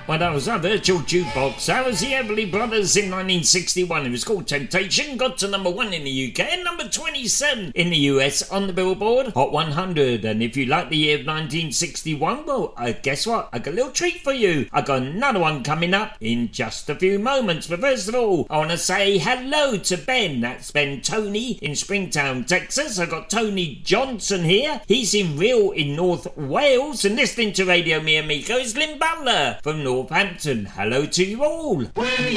Well, that was our virtual jukebox. That was the Everly Brothers in 1961. It was called Temptation. Got to number 1 in the UK and number 27 in the US on the Billboard Hot 100. And if you like the year of 1961, well, guess what? I got a little treat for you. I got another one coming up in just a few moments. But first of all, I want to say hello to Ben. That's Ben Tony in Springtown, Texas. I got Tony Johnson here. He's in Rhyl in North Wales. And listening to Radio Mi Amigo is Lynn Butler from Northampton. Hello to you all. We're